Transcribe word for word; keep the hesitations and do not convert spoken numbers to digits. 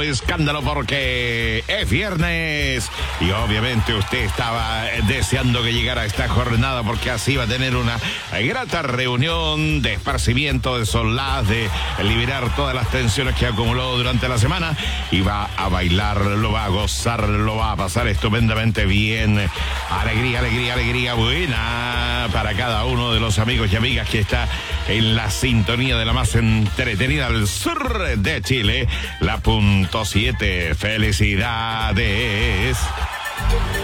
escándalo porque es viernes y obviamente usted estaba deseando que llegara esta jornada porque así va a tener una grata reunión de esparcimiento, de solaz, de liberar todas las tensiones que acumuló durante la semana y va a bailar, lo va a gozar, lo va a pasar estupendamente bien. Alegría, alegría, alegría buena para cada uno de los amigos y amigas que está en la sintonía de la más entretenida del sur de Chile, la punto siete. Felicidades.